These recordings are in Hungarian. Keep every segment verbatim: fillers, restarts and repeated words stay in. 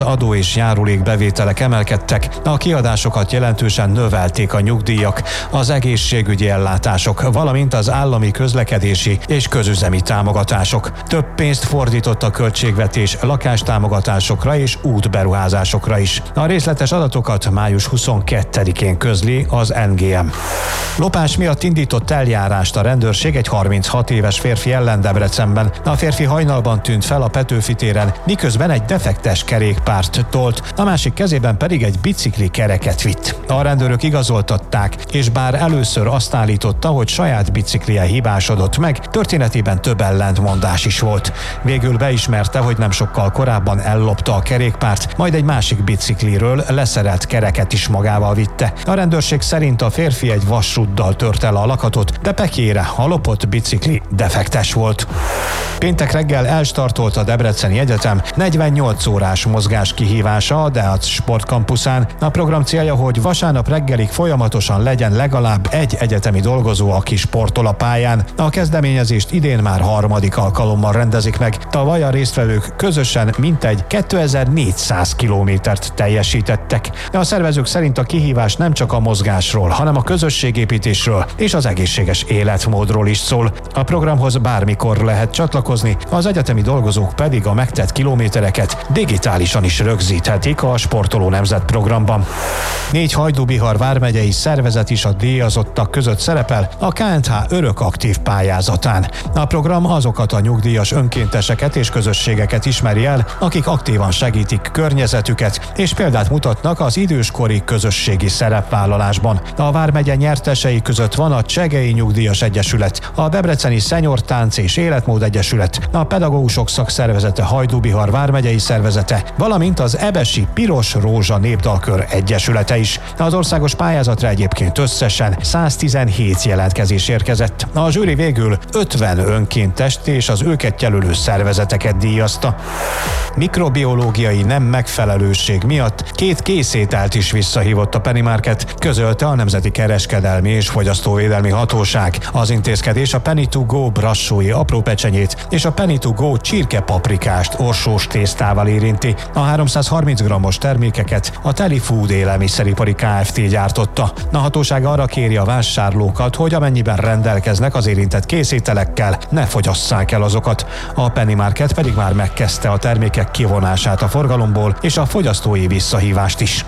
adó és járulékbevételek emelkedtek, a kiadásokat jelentősen növelték a nyugdíjak, az egészségügyi ellátások, valamint az állami közlekedési és közüzemi támogatások. Több pénzt fordított a költségvetés lakástámogatásokra és útberuházásokra is. A részletes adatokat május huszonkettedikén közli az en gé em. Lopás miatt indított eljárást a rendőrség egy harminchat éves férfi ellen Debrecenben. A férfi hajnalban tűnt fel a Petőfi téren, miközben egy defektes kerékpárt tolt, a másik kezében pedig egy bicikli kereket vitt. A rendőrök igazoltatták, és bár először azt állította, hogy saját biciklije hibásodott meg, történetében több ellentmondás is volt. Végül beismerte, hogy nem sokkal korábban ellopta a kerékpárt, majd egy másik bicikliről leszerelt kereket is magával vitte. A rendőrség szerint a férfi egy vasrúddal tört el a lakatot, de pekére a lopott bicikli defektes volt. Péntek reggel elstartolt a Debreceni Egyetem negyvennyolc órás mozgás kihívása a Deac sportkampuszán. A program célja, hogy vasárnap reggelig folyamatosan legyen legalább egy egyetemi dolgozó, aki sportol a pályán. A kezdeményezést idén már harmadik alkalommal rendezik meg. Tavaly a résztvevők közösen mintegy kétezer-négyszáz kilométert teljesítettek. A szervezők szerint a kihívás nem csak a mozgásról, hanem a közösségépítésről és az egészséges életmódról is szól. A programhoz bármikor lehet csatlakozni, az egyetemi dolgozók pedig a megtett kilométereket digitálisan is rögzíthetik a Sportoló Nemzet programban. Négy Hajdú-Bihar vármegyei szervezet is a díjazottak között szerepel a ká en há örök aktív pályázatán. A program azokat a nyugdíjas önkénteseket és közösségeket ismeri el, akik aktívan segítik környezetüket, és példát mutatnak az időskori közösségi szerepvállalásban. A vármegye nyertesei között van a Csegei Nyugdíjas Egyesület, a Debreceni Szenyor Tánc és Életmód Egyesület, a Pedagógusok Szakszervezete Hajdú-Bihar vármegyei szervezete, valamint az Ebesi Piros Rózsa Népdalkör Egyesülete is. Az országos pályázatra egyébként összesen száztizenhét jelentkezés érkezett. A zsűri végül ötven önkéntest és az őket jelölő szervezeteket díjazta. Mikrobiológiai nem megfelelőség miatt két készételt is visszahívott a Penny Market, közölte a Nemzeti Kereskedelmi és Fogyasztóvédelmi Hatóság. Az intézkedés a Penny to Go brassói apró pecsenyét és a Penny to Go csirkepaprikást orsós tésztával érinti. A háromszázharminc grammos termékeket a Teli Food élelmiszeripari Kft. Gyártotta. A hatóság arra kéri a vásárlókat, hogy amennyiben rendelkeznek az érintett készételekkel, ne fogyasszák el azokat. A Penny Market pedig már megkezdte a termékek kivonását a forgalomból és a fogyasztói visszahívást is.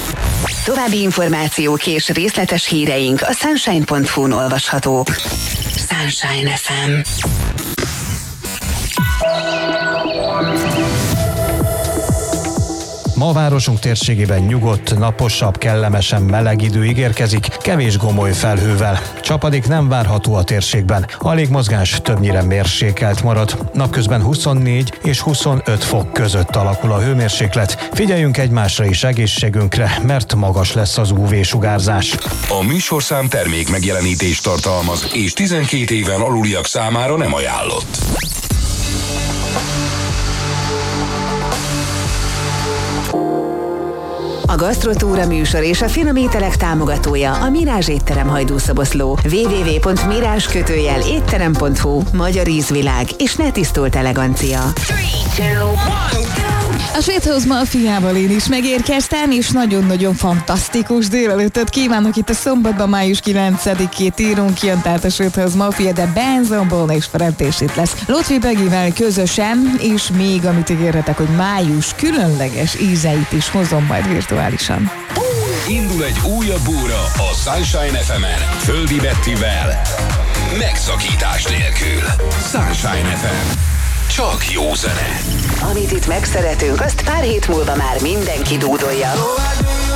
További információk és részletes híreink a sunshine pont hu-n olvashatók. Sunshine ef em. Ma a városunk térségében nyugodt, naposabb, kellemesen meleg idő ígérkezik, kevés gomoly felhővel. Csapadék nem várható a térségben, a légmozgás többnyire mérsékelt marad. Napközben huszonnégy és huszonöt fok között alakul a hőmérséklet. Figyeljünk egymásra és egészségünkre, mert magas lesz az ú vé-sugárzás. A műsorszám termék megjelenítést tartalmaz, és tizenkét éven aluliak számára nem ajánlott. A Gasztrotúra műsor és a finom ételek támogatója a Mirázs étterem Hajdúszoboszló. double-u double-u double-u pont mirázs kötőjel étterem pont hu, magyar ízvilág és netisztolt elegancia. A Sweethouse Mafiával én is megérkeztem, és nagyon-nagyon fantasztikus délelőttöt kívánok itt a szombatban, május kilencedikét írunk ki, tehát a Sweethouse Mafia, de Benzonból és Frent is itt lesz. Lotfi Begivel közösen, és még amit ígérhetek, hogy május különleges ízeit is hozom majd virtuálisan. Indul egy újabb óra a Sunshine ef emen, Földi Bettivel, megszakítás nélkül. Sunshine ef em. Csak jó zene. Amit itt megszeretünk, azt pár hét múlva már mindenki dúdolja.